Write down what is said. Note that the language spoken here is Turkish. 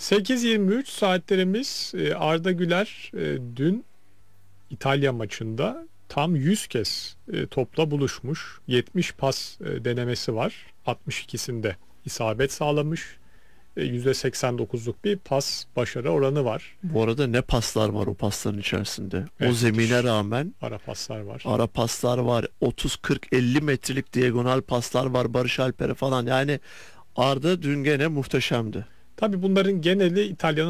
8:23 saatlerimiz. Arda Güler dün İtalya maçında tam 100 kez topla buluşmuş. 70 pas denemesi var. 62'sinde isabet sağlamış. %89'luk bir pas başarı oranı var. Bu arada ne paslar var o pasların içerisinde. O Evet, zemine rağmen ara paslar var. ara paslar var. 30, 40, 50 metrelik diagonal paslar var Barış Alper'e falan. Yani Arda dün gene muhteşemdi. Tabii bunların geneli İtalya'nın